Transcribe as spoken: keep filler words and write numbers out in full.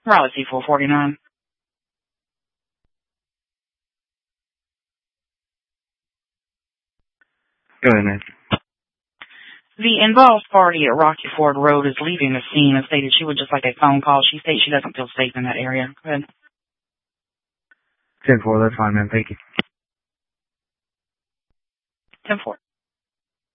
Raleigh C four forty-nine. Go ahead, man. The involved party at Rocky Ford Road is leaving the scene and stated she would just like a phone call. She states she doesn't feel safe in that area. Go ahead. ten four, that's fine, man. Thank you. ten four.